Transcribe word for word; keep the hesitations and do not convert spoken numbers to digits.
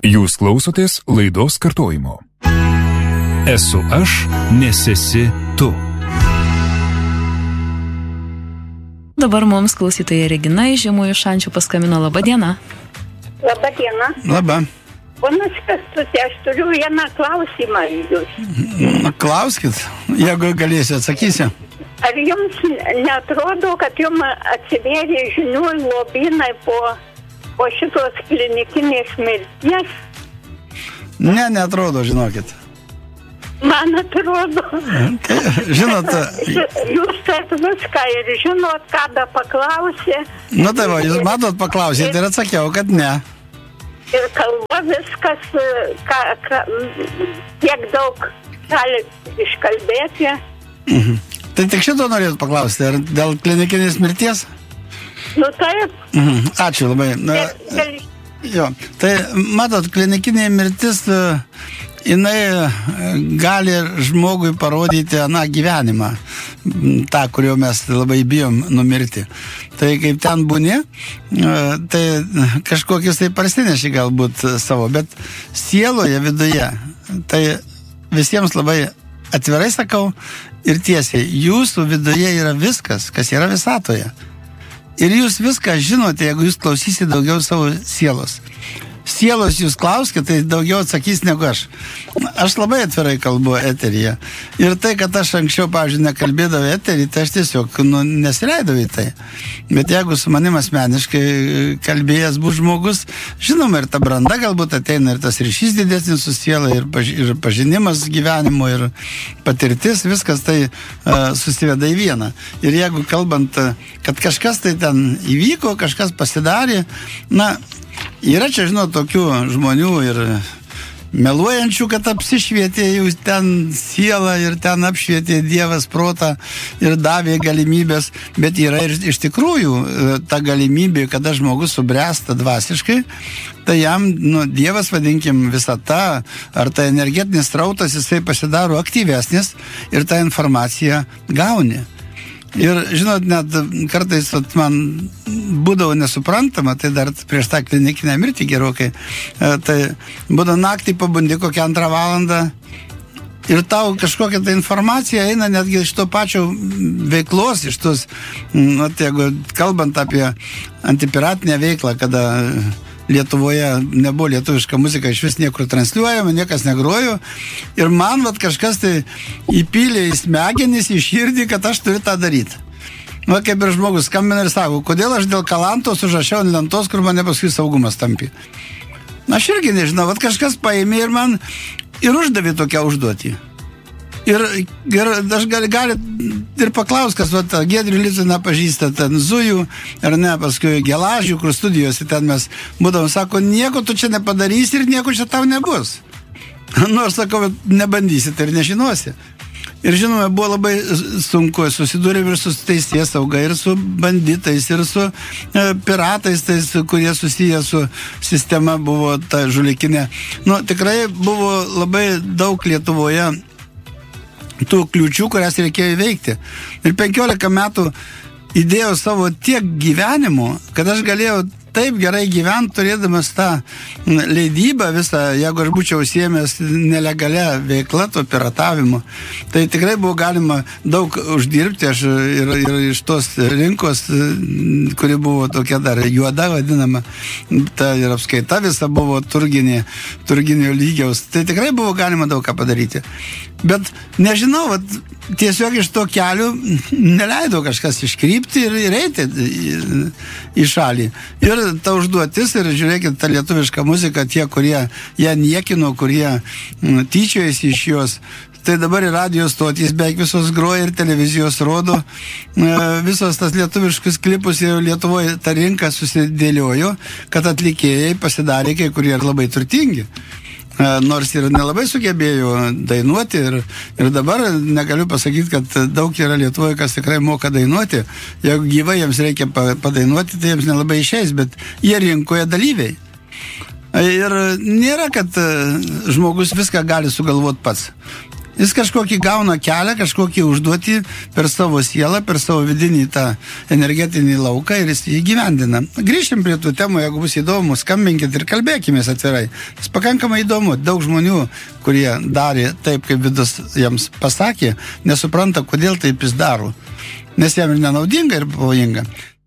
Jūs klausotės laidos kartojimo. Esu aš, nes esi tu. Dabar mums klausytoja Regina iš Žemųjų Šančių paskambino. Labą dieną. Labą dieną. Labą. Ponas Kęstuti, aš turiu vieną klausimą jūs. Na, klauskit, jeigu galėsiu, atsakysiu. Ar jums neatrodo, kad jums atsivėrė žinių lobynai po, po šitos klinikinės mirties? Ne, neatrodo, žinokit. Man atrodo. Tai, žinot, jūs taip viską ir žinot, kada paklausė. Nu tai va, jūs matot, paklausėt ir atsakiau, kad ne. Ir kalba viskas, ką, ką, tiek daug gali iškalbėti. Mhm. Tai tik šito norėjot paklausti, ar dėl klinikinės mirties? Nu taip. Mhm. Ačiū labai. Na, Dėl, jo, tai matot, klinikinė mirtis, jinai gali žmogui parodyti na, gyvenimą, tą, kurio mes labai bijom numirti. Tai kaip ten būni, tai kažkokius tai parsineši galbūt savo, bet sieloje viduje, tai visiems labai atvirai sakau ir tiesiai, jūsų viduje yra viskas, kas yra visatoje. Ir jūs viską žinote, jeigu jūs klausysite daugiau savo sielos. Sielos jūs klauskite, tai daugiau atsakys negu aš. Aš labai atvirai kalbu eteryje. Ir tai, kad aš anksčiau, pavyzdžiui, nekalbėdavau eterį, tai aš tiesiog nu, nesileidau į tai. Bet jeigu su manim asmeniškai kalbėjęs bus žmogus, žinoma, ir ta branda galbūt ateina, ir tas ryšys didesnis su siela, ir, paž ir pažinimas gyvenimo, ir patirtis, viskas tai uh, susiveda į vieną. Ir jeigu kalbant, kad kažkas tai ten įvyko, kažkas pasidarė, na, yra čia, žinot, tokių žmonių ir meluojančių, kad apsišvietė jau ten sielą ir ten apšvietė Dievas protą ir davė galimybės, bet yra ir iš tikrųjų ta galimybė, kada žmogus subręsta dvasiškai, tai jam, nu, Dievas, vadinkim, visata, ar ta energetinis srautas, jisai pasidaro aktyvesnis ir tą informaciją gauni. Ir, žinot, net kartais vat, man būdavo nesuprantama, tai dar prieš tą klinikinę mirtį gerokai, tai būdavo naktį pabundi kokią antrą valandą ir tau kažkokia ta informacija eina netgi iš to pačio veiklos, iš tos, nu, jeigu kalbant apie antipiratinę veiklą, kada Lietuvoje nebuvo lietuviška muzika, iš vis niekur transliuojama, niekas negrojo. Ir man vat, kažkas tai įpylė į smegenis, į širdį, kad aš turiu tą daryti. Va, kaip ir žmogus skambina ir sako, kodėl aš dėl kalantos užrašiau ant lentos, kur mane paskui saugumas tampi. Aš irgi nežinau, vat kažkas paėmė ir man ir uždavė tokią užduotį. Ir, ir aš gali, gali ir paklaus, kas vat, Giedrių Licuną pažįsta, ten Zujų, ar ne, paskui Gelažių, kur studijose ten mes būdavom, sako, nieko tu čia nepadarysi ir nieko čia tau nebus. Nu, aš sakau, nebandysi, tai ir nežinosi. Ir žinoma, buvo labai sunku, susidūrėm ir su teisės sauga, ir su banditais, ir su e, piratais, tais, kurie susiję su sistema buvo ta žulikinė. Nu, tikrai buvo labai daug Lietuvoje tų kliūčių, kurias reikėjo įveikti. Ir penkiolika metų įdėjau savo tiek gyvenimų, kad aš galėjau taip gerai gyventi, turėdamas tą leidybą visą, jeigu aš būčiau užsiėmęs nelegalia veikla, to piratavimu, tai tikrai buvo galima daug uždirbti, aš ir, ir iš tos rinkos, kuri buvo tokia dar juoda vadinama, ta ir apskaita visa buvo turginė, turginio lygiaus, tai tikrai buvo galima daug ką padaryti. Bet nežinau, vat, tiesiog iš to kelio neleido kažkas iškrypti ir, ir eiti į, į šalį. Ir ta užduotis, ir žiūrėkit, ta lietuviška muzika, tie, kurie ją niekino, kurie m, tyčiojasi iš jos, tai dabar ir radijos stotys beveik visos groja ir televizijos rodo, e, visos tas lietuviškus klipus ir Lietuvoje ta rinka susidėliojo, kad atlikėjai pasidarė kai kurie labai turtingi. Nors ir nelabai sugebėjo dainuoti ir, ir dabar negaliu pasakyti, kad daug yra Lietuvoje, kas tikrai moka dainuoti. Jeigu gyvai jiems reikia padainuoti, tai jiems nelabai išeis, bet jie rinkoje dalyviai. Ir nėra, kad žmogus viską gali sugalvoti pats. Jis kažkokį gauna kelią, kažkokį užduotį per savo sielą, per savo vidinį tą energetinį lauką ir jis jį gyvendina. Grįšim prie tų temų, jeigu bus įdomu, skambinkit ir kalbėkimės atvirai. Jis pakankamai įdomu. Daug žmonių, kurie darė taip, kaip vidus jiems pasakė, nesupranta, kodėl taip jis daro. Nes jam ir nenaudinga ir pavojinga.